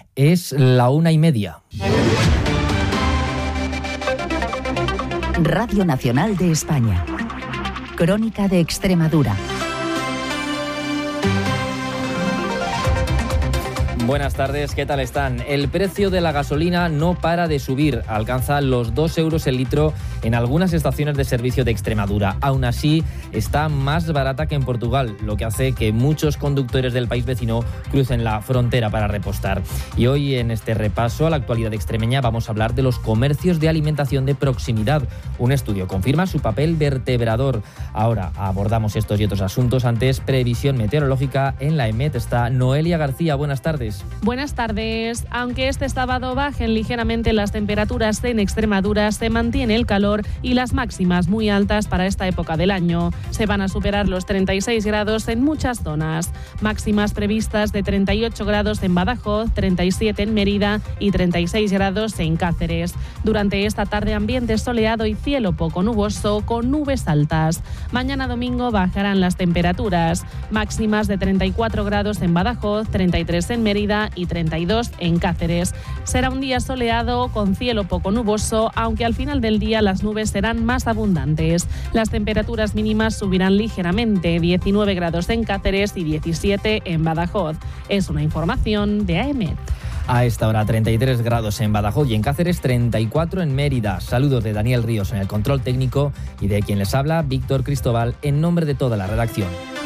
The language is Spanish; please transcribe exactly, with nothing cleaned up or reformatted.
Es la una y media. Radio Nacional de España. Crónica de Extremadura. Buenas tardes, ¿qué tal están? El precio de la gasolina no para de subir, alcanza los dos euros el litro en algunas estaciones de servicio de Extremadura. Aún así, está más barata que en Portugal, lo que hace que muchos conductores del país vecino crucen la frontera para repostar. Y hoy, en este repaso a la actualidad extremeña, vamos a hablar de los comercios de alimentación de proximidad. Un estudio confirma su papel vertebrador. Ahora abordamos estos y otros asuntos. Antes, previsión meteorológica en la EMET. Está Noelia García. Buenas tardes. Buenas tardes. Aunque este sábado bajen ligeramente las temperaturas en Extremadura, se mantiene el calor y las máximas muy altas para esta época del año. Se van a superar los treinta y seis grados en muchas zonas. Máximas previstas de treinta y ocho grados en Badajoz, treinta y siete en Mérida y treinta y seis grados en Cáceres. Durante esta tarde, ambiente soleado y cielo poco nuboso con nubes altas. Mañana domingo bajarán las temperaturas. Máximas de treinta y cuatro grados en Badajoz, treinta y tres en Mérida y treinta y dos en Cáceres. Será un día soleado con cielo poco nuboso, aunque al final del día las nubes serán más abundantes. Las temperaturas mínimas subirán ligeramente, diecinueve grados en Cáceres y diecisiete en Badajoz. Es una información de A E M E T. A esta hora treinta y tres grados en Badajoz y en Cáceres, treinta y cuatro en Mérida. Saludos de Daniel Ríos en el control técnico y de quien les habla, Víctor Cristóbal, en nombre de toda la redacción.